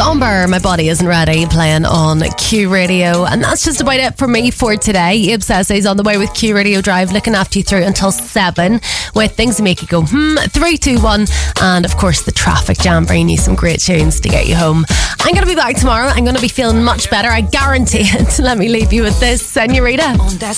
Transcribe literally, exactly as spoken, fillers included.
Somber, My Body Isn't Ready, playing on Q Radio. And that's just about it for me for today. Abe says he's on the way with Q Radio Drive, looking after you through until seven with things to make you go, hmm, three, two, one. And of course, the traffic jam, bringing you some great tunes to get you home. I'm going to be back tomorrow. I'm going to be feeling much better. I guarantee it. Let me leave you with this, Senorita.